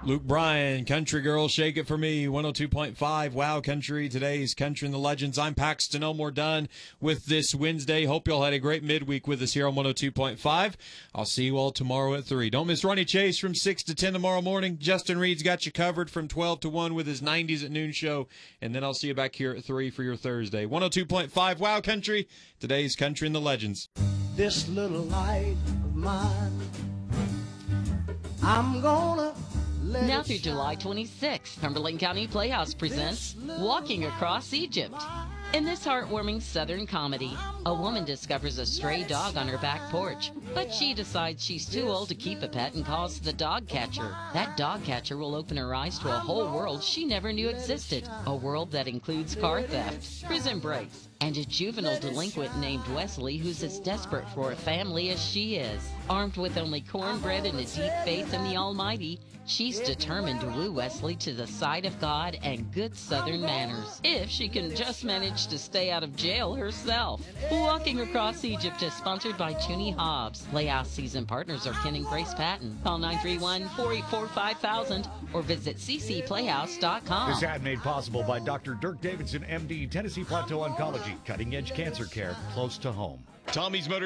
Luke Bryan, Country Girl, Shake It For Me, 102.5, Wow Country, today's Country and the Legends. I'm Paxton Elmore, done with this Wednesday. Hope you all had a great midweek with us here on 102.5. I'll see you all tomorrow at 3. Don't miss Ronnie Chase from 6 to 10 tomorrow morning. Justin Reed's got you covered from 12 to 1 with his 90s at noon show. And then I'll see you back here at 3 for your Thursday. 102.5, Wow Country, today's Country and the Legends. This little light of mine, I'm gonna let Now it through July 26th, Cumberland County Playhouse presents Walking Across Egypt. In this heartwarming Southern comedy, a woman discovers a stray dog on her back porch, but she decides she's too old to keep a pet and calls the dog catcher. That dog catcher will open her eyes to a whole world she never knew existed, a world that includes car theft, prison breaks, and a juvenile delinquent named Wesley who's as desperate for a family as she is. Armed with only cornbread and a deep faith in the Almighty, she's determined to woo Wesley to the side of God and good Southern manners, if she can just manage to stay out of jail herself. Walking Across Egypt is sponsored by Tooney Hobbs. Playhouse season partners are Ken and Grace Patton. Call 931-484-5000 or visit ccplayhouse.com. This ad made possible by Dr. Dirk Davidson, MD, Tennessee Plateau Oncology. Cutting-edge cancer care close to home. Tommy's Motor